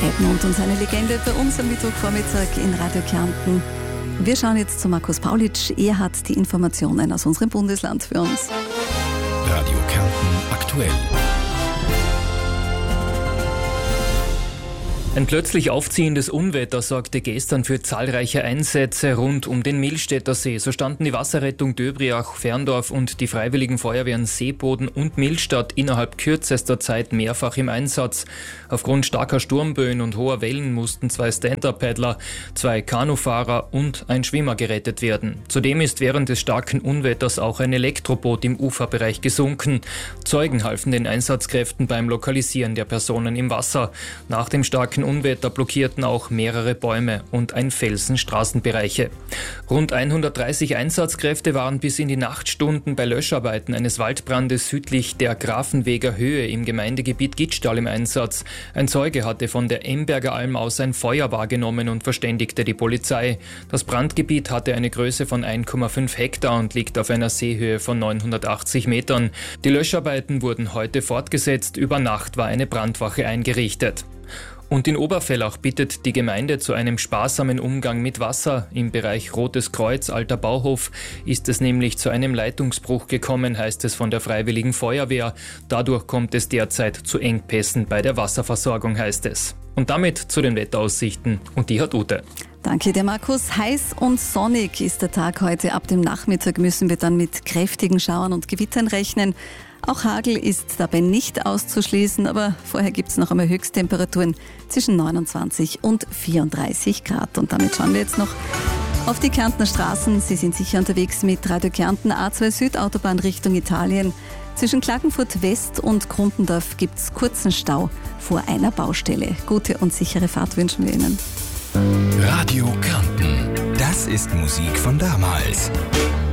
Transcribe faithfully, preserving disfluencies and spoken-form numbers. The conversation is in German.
Edmund und seine Legende bei uns am Mittwochvormittag in Radio Kärnten. Wir schauen jetzt zu Markus Paulitsch. Er hat die Informationen aus unserem Bundesland für uns. Radio Kärnten aktuell. Ein plötzlich aufziehendes Unwetter sorgte gestern für zahlreiche Einsätze rund um den Millstätter See. So standen die Wasserrettung Döbriach, Ferndorf und die Freiwilligen Feuerwehren Seeboden und Millstatt innerhalb kürzester Zeit mehrfach im Einsatz. Aufgrund starker Sturmböen und hoher Wellen mussten zwei Stand-Up-Paddler, zwei Kanufahrer und ein Schwimmer gerettet werden. Zudem ist während des starken Unwetters auch ein Elektroboot im Uferbereich gesunken. Zeugen halfen den Einsatzkräften beim Lokalisieren der Personen im Wasser. Nach dem starken Unwetter blockierten auch mehrere Bäume und ein Felsen Straßenbereiche. Rund hundertdreißig Einsatzkräfte waren bis in die Nachtstunden bei Löscharbeiten eines Waldbrandes südlich der Grafenweger Höhe im Gemeindegebiet Gittstall im Einsatz. Ein Zeuge hatte von der Emberger Alm aus ein Feuer wahrgenommen und verständigte die Polizei. Das Brandgebiet hatte eine Größe von eins Komma fünf Hektar und liegt auf einer Seehöhe von neunhundertachtzig Metern. Die Löscharbeiten wurden heute fortgesetzt. Über Nacht war eine Brandwache eingerichtet. Und in Oberfellach bittet die Gemeinde zu einem sparsamen Umgang mit Wasser. Im Bereich Rotes Kreuz, Alter Bauhof, ist es nämlich zu einem Leitungsbruch gekommen, heißt es von der Freiwilligen Feuerwehr. Dadurch kommt es derzeit zu Engpässen bei der Wasserversorgung, heißt es. Und damit zu den Wetteraussichten. Und die hat Ute. Danke dir, Markus. Heiß und sonnig ist der Tag heute. Ab dem Nachmittag müssen wir dann mit kräftigen Schauern und Gewittern rechnen. Auch Hagel ist dabei nicht auszuschließen, aber vorher gibt es noch einmal Höchsttemperaturen zwischen neunundzwanzig und vierunddreißig Grad. Und damit schauen wir jetzt noch auf die Kärntner Straßen. Sie sind sicher unterwegs mit Radio Kärnten A zwei Süd, Autobahn Richtung Italien. Zwischen Klagenfurt West und Grundendorf gibt es kurzen Stau vor einer Baustelle. Gute und sichere Fahrt wünschen wir Ihnen. Radio Kärnten, das ist Musik von damals.